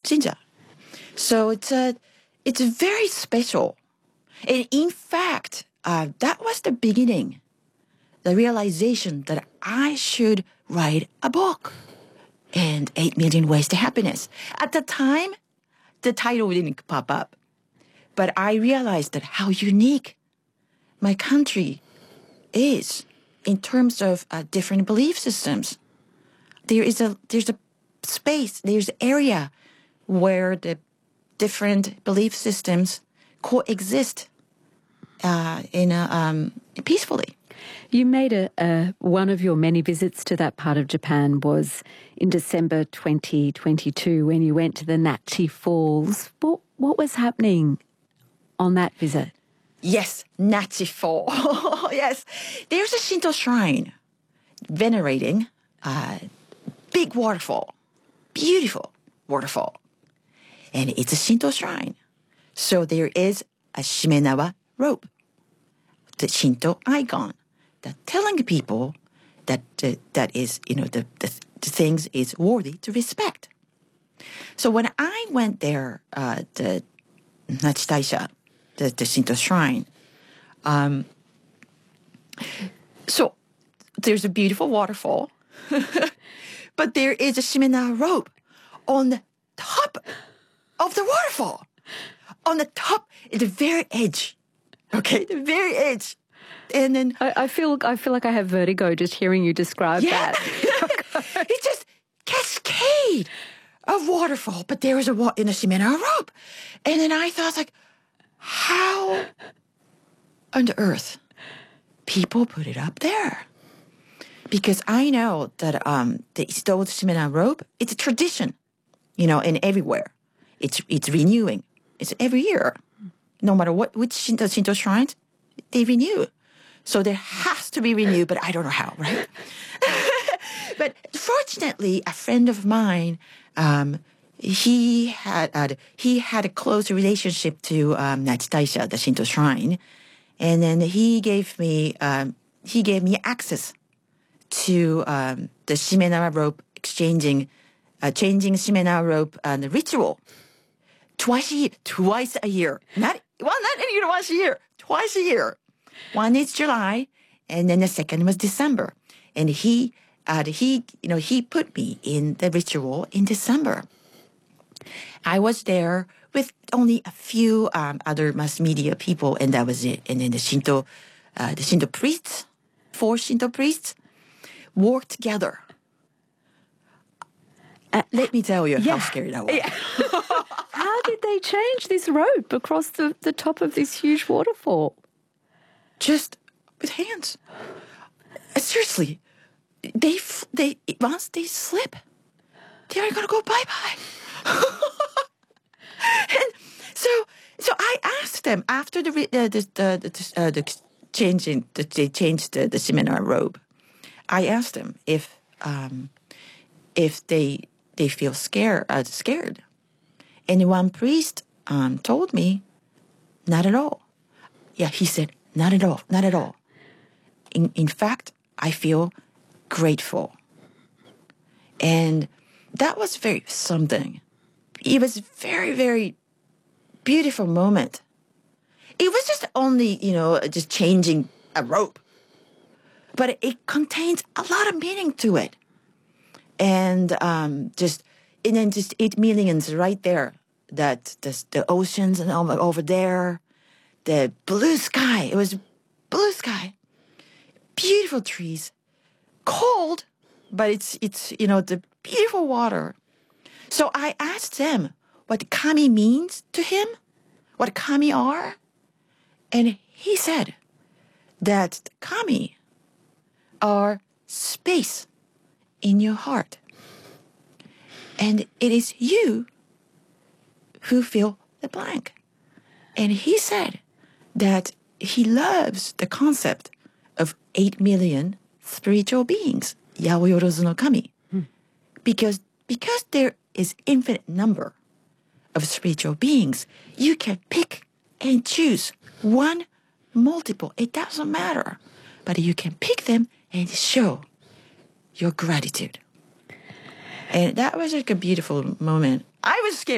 jinja. So it's very special. And in fact, that was the beginning, the realization that I should write a book. And 8 Million Ways to Happiness. At the time, the title didn't pop up. But I realized that how unique my country is in terms of different belief systems. There's a space, there's an area where the different belief systems coexist peacefully. You made one of your many visits to that part of Japan was in December 2022 when you went to the Nachi Falls. What was happening on that visit? Yes, Nachi Fall. Yes. There's a Shinto shrine venerating a big waterfall, beautiful waterfall. And it's a Shinto shrine. So there is a Shimenawa rope, the Shinto icon, that telling people that that is, the things is worthy to respect. So when I went there, the Nachi Taisha, the Shinto shrine, so there's a beautiful waterfall, but there is a Shimenawa rope on the top of the waterfall, on the top, at the very edge. Okay, the very edge. And then I feel like I have vertigo just hearing you describe that. It's just cascade of waterfall, but there was in a Shimenawa rope. And then I thought, like, how on the earth people put it up there? Because I know that the Itodo Shimenawa rope, it's a tradition, and everywhere. It's renewing. It's every year. No matter which Shinto shrines, they renew. So there has to be renewed, but I don't know how, right? But fortunately, a friend of mine, he had a close relationship to Nachi Taisha, the Shinto shrine, and then he gave me access to the Shimenawa rope changing Shimenawa rope ritual twice a year. Not even once a year, twice a year. One is July, and then the second was December. And he put me in the ritual in December. I was there with only a few other mass media people, and that was it. And then the Shinto priests, 4 Shinto priests, worked together. Let me tell you how scary that was. Yeah. How did they change this rope across the top of this huge waterfall? Just with hands. Seriously, they once they slip, they're gonna go bye-bye. And so I asked them after they changed the Shimenawa robe. I asked them if they feel scared. And one priest told me, not at all. Yeah, he said, not at all, not at all. In fact, I feel grateful. And that was very something. It was very, very beautiful moment. It was just only, just changing a rope. But it contains a lot of meaning to it. And just 8 millions right there. That the oceans and over there, the blue sky. It was blue sky, beautiful trees, cold, but it's the beautiful water. So I asked them what kami means to him, what kami are, and he said that kami are space in your heart, and it is you who fill the blank. And he said that he loves the concept of 8 million spiritual beings, Yaoyorozu no Kami, because there is infinite number of spiritual beings. You can pick and choose one, multiple. It doesn't matter, but you can pick them and show your gratitude. And that was like a beautiful moment. I was scared.